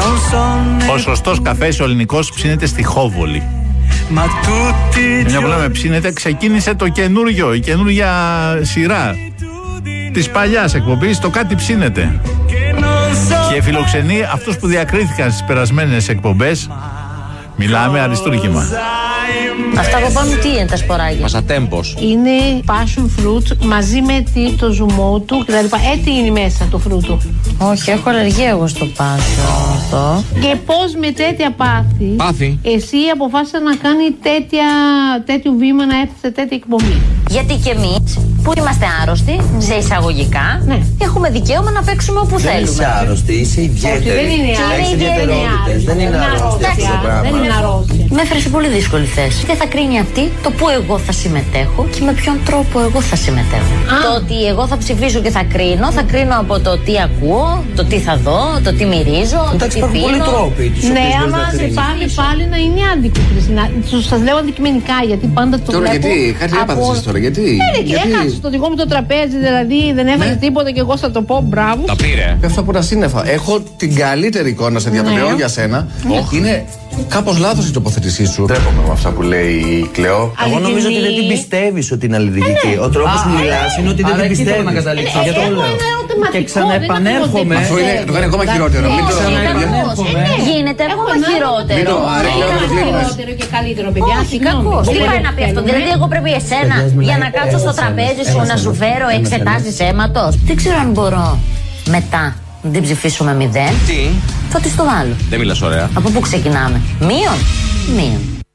Ο σωστός καφές ο ελληνικός ψήνεται στη Χόβολη. Μια που λέμε ψήνεται, ξεκίνησε το καινούργιο, η καινούργια σειρά της παλιάς εκπομπής, το Κάτι ψήνεται. Και φιλοξενεί αυτούς που διακρίθηκαν στις περασμένες εκπομπές. Μιλάμε αριστούργημα. Αυτά από πάνω τι είναι τα σποράκια? Μασατέμπος. Είναι passion fruit μαζί με το ζουμό του κτλ. Έτσι είναι μέσα το φρούτο. Όχι, έχω αλλεργία εγώ στο passion αυτό. Και πώς με τέτοια πάθη εσύ αποφάσισα να κάνει τέτοιο βήμα, να έρθει σε τέτοια εκπομπή? Γιατί και εμείς που είμαστε άρρωστοι, σε εισαγωγικά, έχουμε δικαίωμα να παίξουμε όπου θέλουμε. Δεν είσαι άρρωστη, είσαι ιδιαίτερη. Δεν είναι ιδιαιτερότητες. Δεν είναι άρρωστη αυτό το πράγμα. Δεν είναι αρρώστια. Με έφερε σε πολύ δύσκολη θέση. Και θα κρίνει αυτή το που εγώ θα συμμετέχω και με ποιον τρόπο εγώ θα συμμετέχω. Το ότι εγώ θα ψηφίσω και θα κρίνω από το τι ακούω, το τι θα δω, το τι μυρίζω. Εντάξει, υπάρχουν πολλοί τρόποι. Ναι, αλλά πάλι να είναι άδικο. Σας λέω αντικειμενικά, γιατί πάντα το τώρα βλέπω. Γιατί, κάτι έπαθες τώρα, γιατί? Έκατσε στο δικό μου το τραπέζι, δηλαδή δεν έφαγε τίποτα και εγώ θα το πω μπράβο. Τα πήρε. Πέφτω από τα σύννεφα. Έχω την καλύτερη εικόνα, σε διαβεβαιώ για σένα. Είναι κάπως λάθος η τοποθέτησή σου. Τρέπομαι με αυτά που λέει η Κλεό. Εγώ νομίζω ότι δεν την πιστεύεις ότι είναι αλληλεγγύη. Ο τρόπος που μιλάς είναι ότι δεν την πιστεύεις. να καταλήξω. Για το λέω. Και ξαναεπανέρχομαι. Αυτό είναι ακόμα χειρότερο. Γίνεται ακόμα χειρότερο. Χειρότερο και καλύτερο, παιδιά. Όχι, κακώς. Τι πάει να πει αυτό? Δηλαδή, εγώ πρέπει εσένα για να κάτσω στο τραπέζι σου να σου φέρω εξετάσεις αίματος? Δεν ξέρω αν μπορώ μετά να την ψηφίσω με 0. Τι? Θα της το βάλω. Δεν μιλάς ωραία. Από πού ξεκινάμε? Μείον.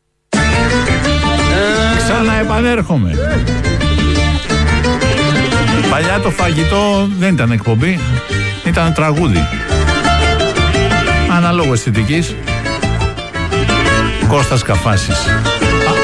Ξαναεπανέρχομαι. Παλιά το φαγητό δεν ήταν εκπομπή, ήταν τραγούδι. Αναλόγω αισθητικής. Κώστας Καφάσης.